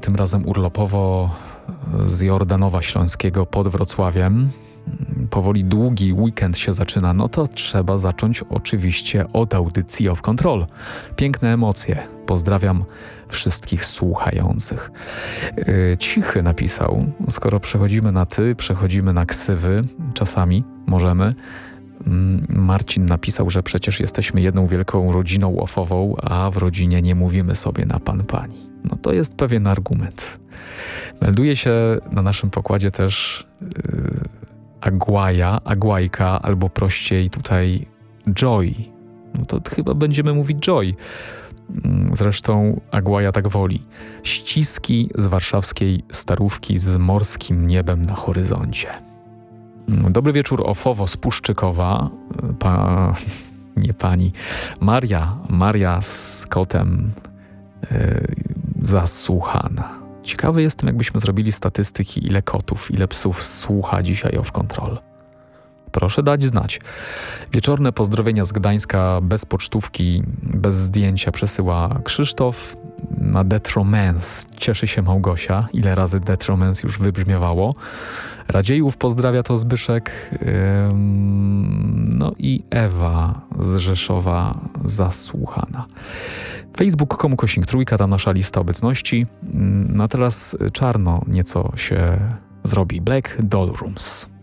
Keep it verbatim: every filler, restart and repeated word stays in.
tym razem urlopowo z Jordanowa Śląskiego pod Wrocławiem. Powoli długi weekend się zaczyna, no to trzeba zacząć oczywiście od audycji Off Control. Piękne emocje. Pozdrawiam wszystkich słuchających. Yy, Cichy napisał, skoro przechodzimy na ty, przechodzimy na ksywy, czasami możemy. Marcin napisał, że przecież jesteśmy jedną wielką rodziną offową, a w rodzinie nie mówimy sobie na pan, pani. No to jest pewien argument. Melduje się na naszym pokładzie też yy, Agłaja, Agłajka, albo prościej tutaj Joy. No to chyba będziemy mówić Joy. Zresztą Agłaja tak woli. Ściski z warszawskiej Starówki z morskim niebem na horyzoncie. Dobry wieczór offowo z Puszczykowa. Pa, nie pani. Maria, Maria z kotem yy, zasłuchana. Ciekawy jestem, jakbyśmy zrobili statystyki, ile kotów, ile psów słucha dzisiaj Off Control. Proszę dać znać. Wieczorne pozdrowienia z Gdańska bez pocztówki, bez zdjęcia przesyła Krzysztof. Na Detromance cieszy się Małgosia. Ile razy Detromance już wybrzmiewało. Radziejów pozdrawia to Zbyszek. Ym, no i Ewa z Rzeszowa zasłuchana. Facebook kropka com kośnik trójka, tam nasza lista obecności. No a teraz czarno nieco się zrobi. Black Dollrooms.